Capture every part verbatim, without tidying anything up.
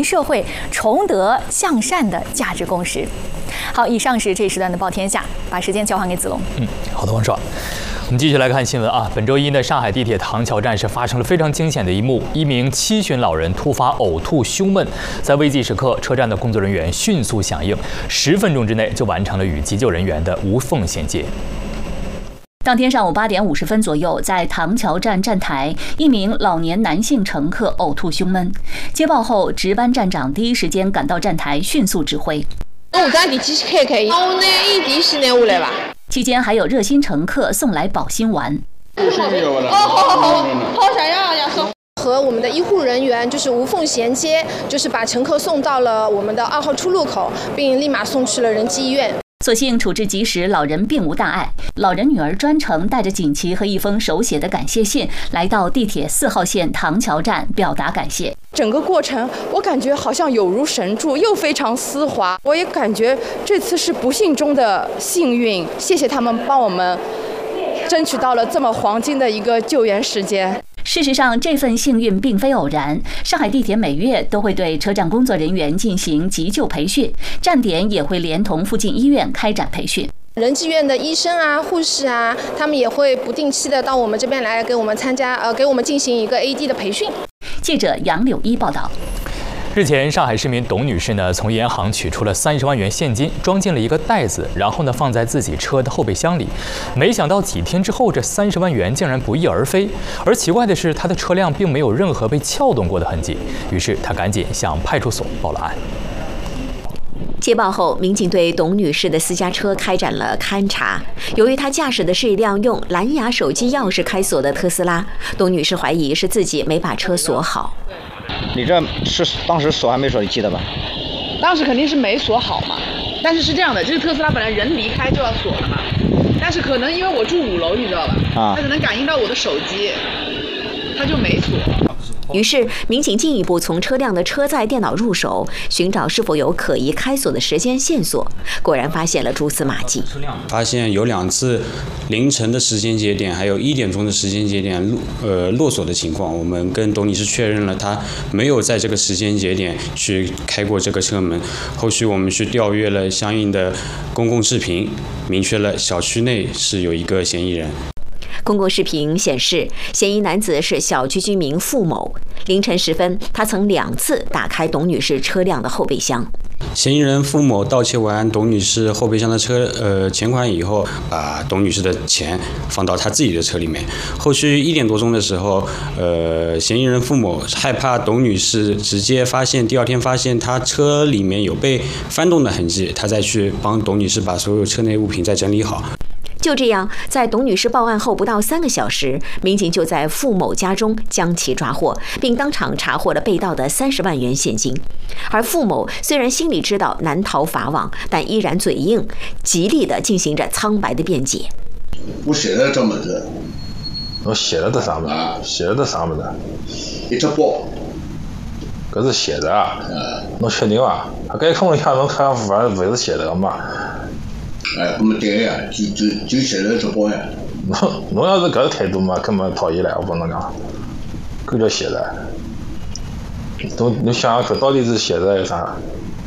社会重得向善的价值共识。好，以上是这一时段的报天下，把时间交还给子龙。 嗯，好的，王爽。我们继续来看新闻啊。本周一呢，上海地铁唐桥站是发生了非常惊险的一幕，一名七旬老人突发呕吐胸闷，在危急时刻，车站的工作人员迅速响应，十分钟之内就完成了与急救人员的无缝衔接。 当天上午八点五十分左右，在唐桥站站台，一名老年男性乘客呕吐胸闷。接报后，值班站长第一时间赶到站台，迅速指挥。 我站地铁开开，我呢一地是拿下来吧。 期间还有热心乘客送来保心丸。 哦，好好好，好想要要送。 和我们的医护人员就是无缝衔接，就是把乘客送到了我们的二号出入口，并立马送去了仁济医院。 所幸处置及时，老人并无大碍。老人女儿专程带着锦旗和一封手写的感谢信，来到地铁四号线唐桥站表达感谢。 整个过程，我感觉好像有如神助，又非常丝滑。我也感觉这次是不幸中的幸运，谢谢他们帮我们争取到了这么黄金的一个救援时间。 事实上，这份幸运并非偶然。上海地铁每月都会对车站工作人员进行急救培训，站点也会连同附近医院开展培训。 仁济院的医生啊、护士啊，他们也会不定期的到我们这边来给我们参加，呃，给我们进行一个 A D 的培训。 记者杨柳一报道。 日前，上海市民董女士呢从银行取出了三十万元现金，装进了一个袋子，然后呢放在自己车的后备箱里。没想到几天之后，这三十万元竟然不翼而飞。而奇怪的是，她的车辆并没有任何被撬动过的痕迹。于是她赶紧向派出所报了案。 接报后，民警对董女士的私家车开展了勘查。由于她驾驶的是一辆用蓝牙手机钥匙开锁的特斯拉，董女士怀疑是自己没把车锁好。 你这是当时锁还没锁，你记得吧？ 当时肯定是没锁好嘛。但是是这样的，这个特斯拉本来人离开就要锁了嘛，但是可能因为我住五楼，你知道吧？啊，它可能感应到我的手机，它就没锁。 于是，民警进一步从车辆的车载电脑入手，寻找是否有可疑开锁的时间线索。果然发现了蛛丝马迹， 发现有两次凌晨的时间节点，还有一点钟的时间节点落呃落锁的情况。我们跟董女士确认了，她没有在这个时间节点去开过这个车门。后续我们去调阅了相应的公共视频，明确了小区内是有一个嫌疑人。 公共视频显示，嫌疑男子是小区居民付某。凌晨时分，他曾两次打开董女士车辆的后备箱。 嫌疑人付某盗窃完董女士后备箱的车呃钱款以后，把董女士的钱放到他自己的车里面。后续一点多钟的时候，呃，嫌疑人付某害怕董女士直接发现，第二天发现他车里面有被翻动的痕迹，他再去帮董女士把所有车内物品再整理好。 就这样，在董女士报案后不到三个小时，民警就在付某家中将其抓获，并当场查获了被盗的三十万元现金。而付某虽然心里知道难逃法网，但依然嘴硬，极力地进行着苍白的辩解。 我写了这么子， 我写了的啥么子？写了的啥么子？ 一只包。 搿是写的啊？侬确定伐？搿看一下，侬看勿勿是写的嘛？ 哎，那么对呀，就就就写了这包呀。 侬侬要是搿个态度嘛，根本讨厌了，我帮侬讲，搿叫写的。侬侬想想看，到底是写的还是啥？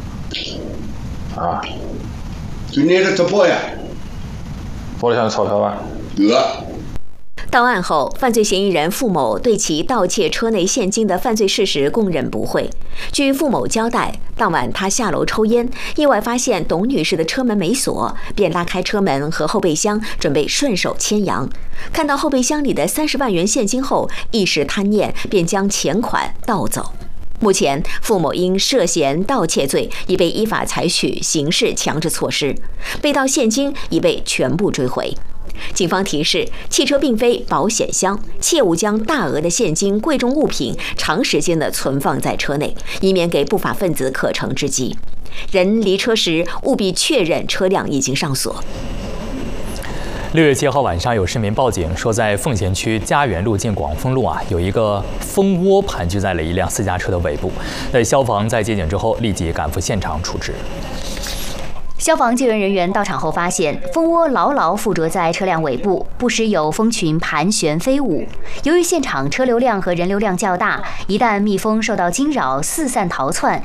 啊？ 就拿了这包呀。 包里向有钞票伐？ 有啊。 到案后，犯罪嫌疑人付某对其盗窃车内现金的犯罪事实供认不讳。据付某交代，当晚他下楼抽烟，意外发现董女士的车门没锁，便拉开车门和后备箱，准备顺手牵羊。看到后备箱里的三十万元现金后，一时贪念，便将钱款盗走。目前，付某因涉嫌盗窃罪已被依法采取刑事强制措施，被盗现金已被全部追回。警方提示，汽车并非保险箱，切勿将大额的现金、贵重物品长时间的存放在车内，以免给不法分子可乘之机。人离车时，务必确认车辆已经上锁。 六月七号晚上，有市民报警说，在奉贤区家园路近广丰路啊，有一个蜂窝盘踞在了一辆私家车的尾部。那消防在接警之后，立即赶赴现场处置。 消防救援人员到场后发现，蜂窝牢牢附着在车辆尾部，不时有蜂群盘旋飞舞。由于现场车流量和人流量较大，一旦蜜蜂受到惊扰，四散逃窜，